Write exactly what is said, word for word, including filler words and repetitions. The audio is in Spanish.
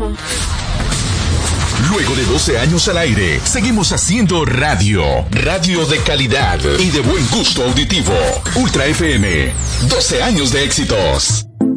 mismo. Luego de doce años al aire, seguimos haciendo radio. Radio de calidad y de buen gusto auditivo. Ultra F M. doce años de éxitos.